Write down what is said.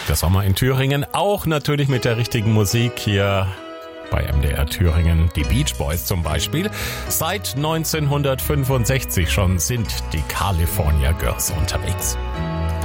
Der Sommer in Thüringen, auch natürlich mit der richtigen Musik hier bei MDR Thüringen. Die Beach Boys zum Beispiel. Seit 1965 schon sind die California Girls unterwegs.